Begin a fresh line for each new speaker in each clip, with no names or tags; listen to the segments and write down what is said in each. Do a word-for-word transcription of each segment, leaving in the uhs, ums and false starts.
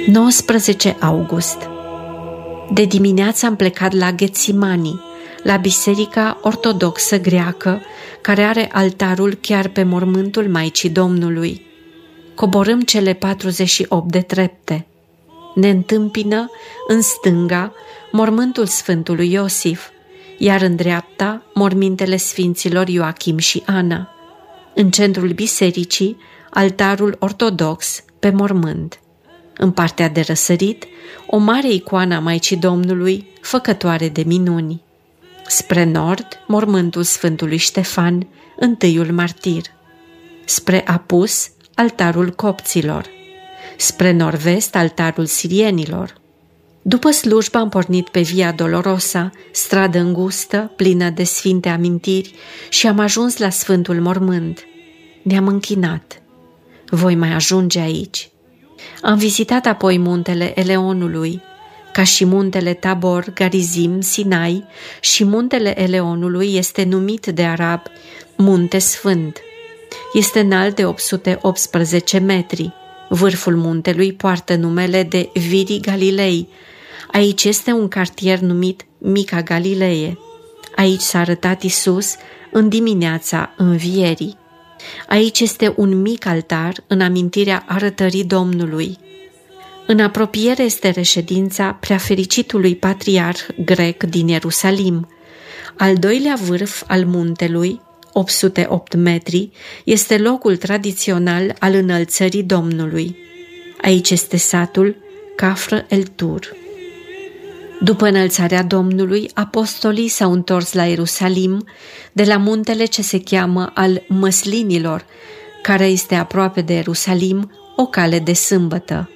nouăsprezece august. De dimineață am plecat la Ghetsimani, la biserica ortodoxă greacă, care are altarul chiar pe mormântul Maicii Domnului. Coborâm cele patruzeci și opt de trepte. Ne întâmpină în stânga mormântul Sfântului Iosif, iar în dreapta mormintele Sfinților Ioachim și Ana. În centrul bisericii, altarul ortodox pe mormânt. În partea de răsărit, o mare icoană a Maicii Domnului, făcătoare de minuni. Spre nord, mormântul Sfântului Ștefan, întâiul martir. Spre apus, altarul copților. Spre nord-vest, altarul sirienilor. După slujbă am pornit pe Via Dolorosa, stradă îngustă, plină de sfinte amintiri, și am ajuns la Sfântul Mormânt. Ne-am închinat. Voi mai ajunge aici. Am vizitat apoi muntele Eleonului, ca și muntele Tabor, Garizim, Sinai, și muntele Eleonului este numit de arab Munte Sfânt. Este înalt de opt sute optsprezece metri. Vârful muntelui poartă numele de Virii Galilei. Aici este un cartier numit Mica Galilee. Aici s-a arătat Iisus în dimineața învierii. Aici este un mic altar în amintirea arătării Domnului. În apropiere este reședința preafericitului patriarh grec din Ierusalim. Al doilea vârf al muntelui, opt sute opt metri, este locul tradițional al înălțării Domnului. Aici este satul Cafr el Tur. După înălțarea Domnului, apostolii s-au întors la Ierusalim de la muntele ce se cheamă al Măslinilor, care este aproape de Ierusalim, o cale de sâmbătă.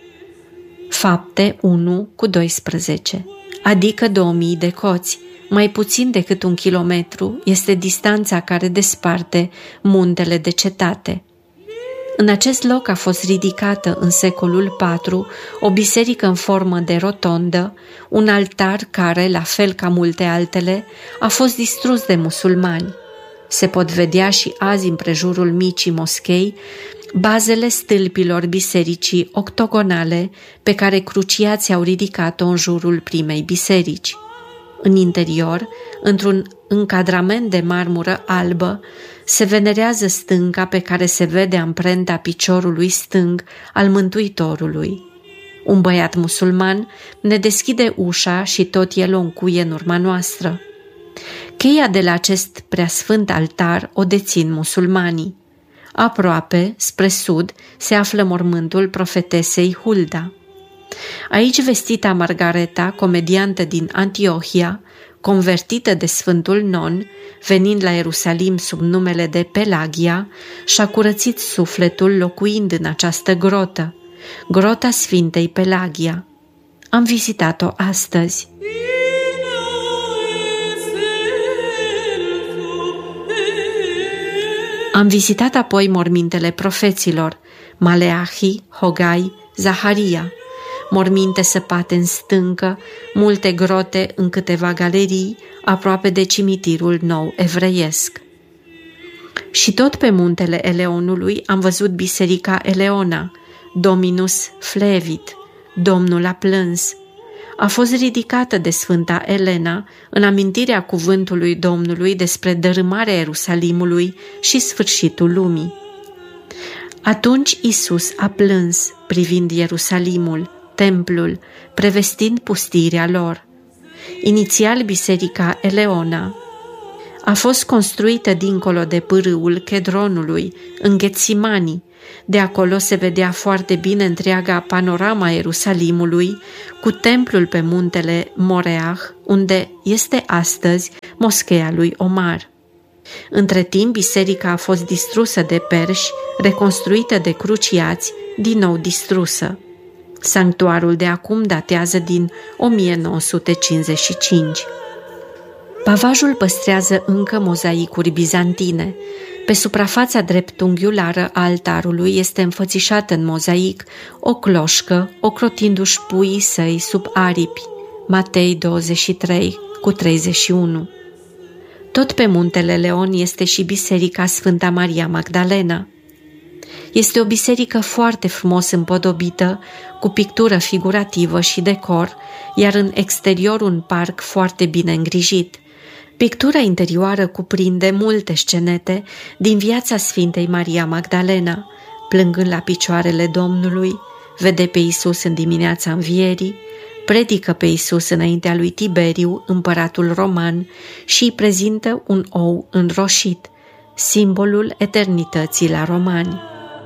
Fapte unu cu doisprezece, adică două mii de coți, mai puțin decât un kilometru este distanța care desparte muntele de cetate. În acest loc a fost ridicată în secolul patru o biserică în formă de rotondă, un altar care, la fel ca multe altele, a fost distrus de musulmani. Se pot vedea și azi împrejurul micii moschei bazele stâlpilor bisericii octogonale pe care cruciații au ridicat-o în jurul primei biserici. În interior, într-un încadrament de marmură albă, se venerează stânca pe care se vede amprenta piciorului stâng al Mântuitorului. Un băiat musulman ne deschide ușa și tot el o încuie în urma noastră. Cheia de la acest preasfânt altar o dețin musulmanii. Aproape, spre sud, se află mormântul profetesei Hulda. Aici vestita Margareta, comediantă din Antiohia, convertită de Sfântul Non, venind la Ierusalim sub numele de Pelagia, și-a curățit sufletul locuind în această grotă, grota Sfintei Pelagia. Am vizitat-o astăzi. Am vizitat apoi mormintele profeților, Maleahi, Hogai, Zaharia, morminte săpate în stâncă, multe grote în câteva galerii, aproape de cimitirul nou evreiesc. Și tot pe muntele Eleonului am văzut biserica Eleona, Dominus Flevit, Domnul a plâns. A fost ridicată de Sfânta Elena în amintirea cuvântului Domnului despre dărâmarea Ierusalimului și sfârșitul lumii. Atunci Iisus a plâns privind Ierusalimul, templul, prevestind pustirea lor. Inițial, biserica Eleona a fost construită dincolo de pârâul Chedronului, în Ghetsimani. De acolo se vedea foarte bine întreaga panorama Ierusalimului, cu templul pe muntele Moreah, unde este astăzi moscheea lui Omar. Între timp, biserica a fost distrusă de perși, reconstruită de cruciați, din nou distrusă. Sanctuarul de acum datează din o mie nouă sute cincizeci și cinci. Pavajul păstrează încă mozaicuri bizantine. Pe suprafața dreptunghiulară a altarului este înfățișată în mozaic o cloșcă, ocrotindu-și puii săi sub aripi. Matei douăzeci și trei cu treizeci și unu. Tot pe muntele Leon este și biserica Sfânta Maria Magdalena. Este o biserică foarte frumos împodobită, cu pictură figurativă și decor, iar în exterior un parc foarte bine îngrijit. Pictura interioară cuprinde multe scenete din viața Sfintei Maria Magdalena, plângând la picioarele Domnului, vede pe Iisus în dimineața învierii, predică pe Iisus înaintea lui Tiberiu, împăratul roman, și îi prezintă un ou înroșit, simbolul eternității la romani.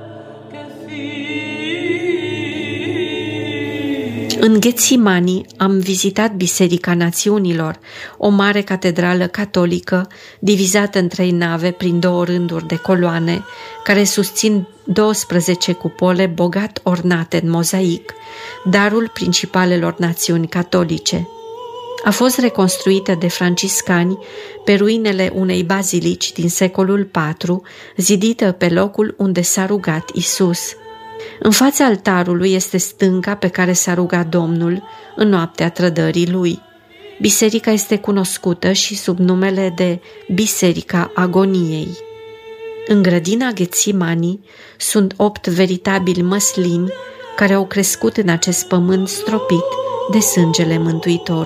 În Ghețimani am vizitat Biserica Națiunilor, o mare catedrală catolică divizată în trei nave prin două rânduri de coloane, care susțin douăsprezece cupole bogat ornate în mozaic, darul principalelor națiuni catolice. A fost reconstruită de franciscani pe ruinele unei bazilici din secolul patru, zidită pe locul unde s-a rugat Isus. În fața altarului este stânca pe care s-a rugat Domnul în noaptea trădării lui. Biserica este cunoscută și sub numele de Biserica Agoniei. În grădina Ghețimani sunt opt veritabili măslini care au crescut în acest pământ stropit de sângele Mântuitorului.